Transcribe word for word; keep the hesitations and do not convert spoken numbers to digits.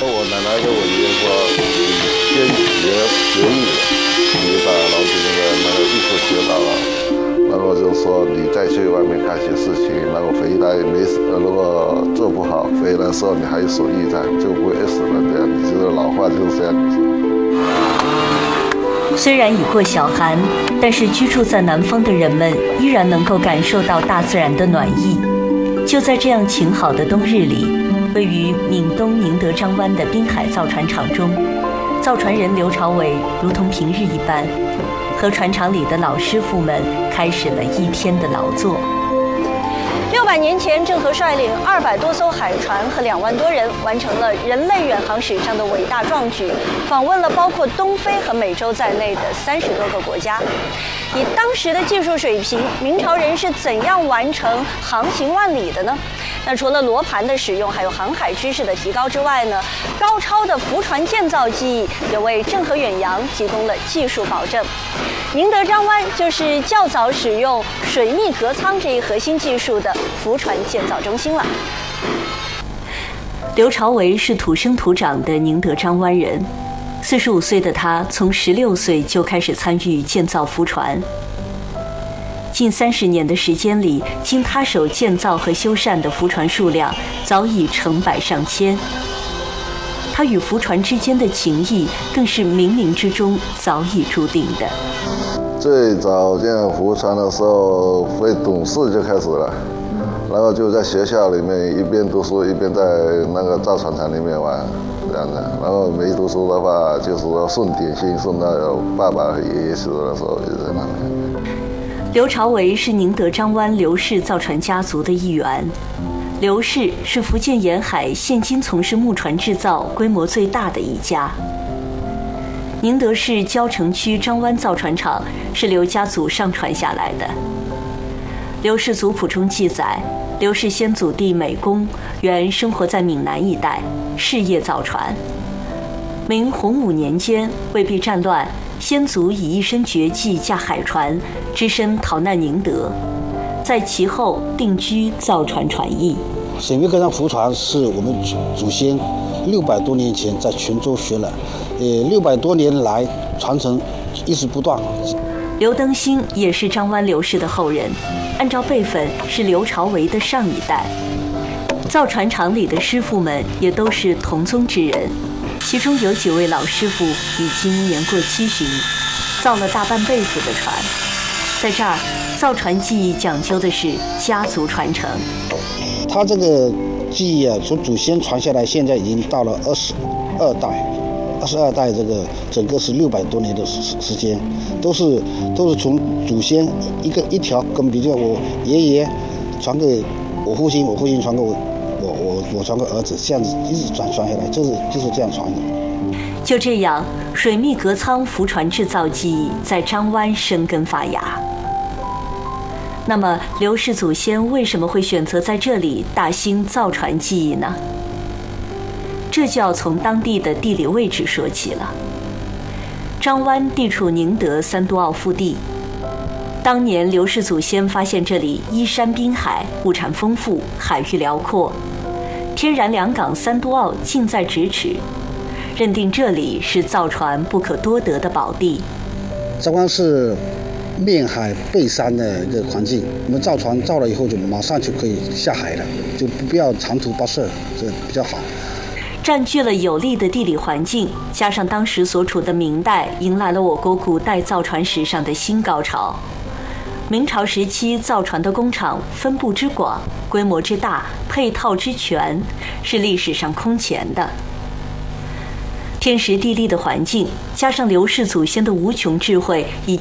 我奶奶跟我爷爷说，你先学学艺，你把老子那个那个艺术学到了，然后就说你再去外面干些事情，然后回来没事，如果做不好，回来的时候你还有手艺在，就不会死了。这样，就是老话就是这样子。 虽然已过小寒，但是居住在南方的人们依然能够感受到大自然的暖意。就在这样晴好的冬日里，位于闽东宁德张湾的滨海造船厂中，造船人刘朝伟如同平日一般，和船厂里的老师傅们开始了一天的劳作。 六百年前，郑和率领二百多艘海船和两万多人，完成了人类远航史上的伟大壮举，访问了包括东非和美洲在内的三十多个国家。以当时的技术水平，明朝人是怎样完成航行万里的呢？那除了罗盘的使用，还有航海知识的提高之外呢，高超的浮船建造技艺也为郑和远洋提供了技术保证。宁德张湾就是较早使用水密隔舱这一核心技术的浮船建造中心了。 刘朝伟是土生土长的宁德张湾人，四十五岁的他从十六岁就开始参与建造浮船。近三十年的时间里，经他手建造和修缮的浮船数量早已成百上千。他与浮船之间的情谊，更是冥冥之中早已注定的。 最早建浮船的时候，会懂事就开始了，然后就在学校里面一边读书一边在那个造船厂里面玩，这样的。然后没读书的话，就是说送点心送到爸爸和爷爷死的时候，就在那里。 刘朝伟是宁德张湾刘氏造船家族的一员。刘氏是福建沿海现今从事木船制造规模最大的一家。宁德市蕉城区张湾造船厂是刘家祖上传下来的。刘氏族谱中记载，刘氏先祖弟美公原生活在闽南一带，事业造船。明洪武年间，为避战乱，先祖以一身绝技驾海船，只身逃难宁德，在其后定居造船船艺。 水密隔舱浮船是我们祖先六百多年前在泉州学了，呃，六百多年来传承一直不断。 刘登兴也是张湾刘氏的后人，按照辈分是刘朝伟的上一代。造船厂里的师傅们也都是同宗之人，其中有几位老师傅已经年过七旬，造了大半辈子的船。在这儿，造船技艺讲究的是家族传承。 他这个技艺啊，从祖先传下来，现在已经到了二十二代，二十二代，这个整个是六百多年的时时间，都是都是从祖先一个一条根，比如我爷爷传给我父亲，我父亲传给我，我我我传给儿子，这样子一直转传下来，就是就是这样传的。 就这样，水密隔舱浮船制造技艺在张湾生根发芽。那么，刘氏祖先为什么会选择在这里大兴造船技艺呢？这就要从当地的地理位置说起了。张湾地处宁德三都澳腹地，当年刘氏祖先发现这里依山滨海，物产丰富，海域辽阔，天然良港三都澳近在咫尺，认定这里是造船不可多得的宝地。 张湾是面海背山的一个环境，我们造船造了以后就马上就可以下海了，就不必要长途跋涉，这比较好。 占据了有利的地理环境，加上当时所处的明代迎来了我国古代造船史上的新高潮。明朝时期造船的工厂分布之广，规模之大，配套之全，是历史上空前的。天时地利的环境，加上刘氏祖先的无穷智慧以及